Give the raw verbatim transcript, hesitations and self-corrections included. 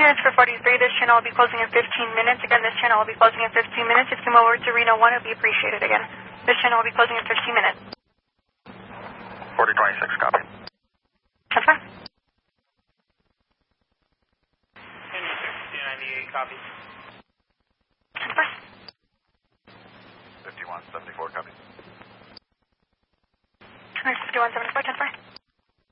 Units for forty-three, this channel will be closing in fifteen minutes. Again, this channel will be closing in fifteen minutes. If you come over to Reno one, it will be appreciated again. This channel will be closing in fifteen minutes. forty twenty-six, copy. Transfer. two ninety-eight, copy. Transfer. fifty-one seventy-four, copy. fifty-one seventy-four, transfer.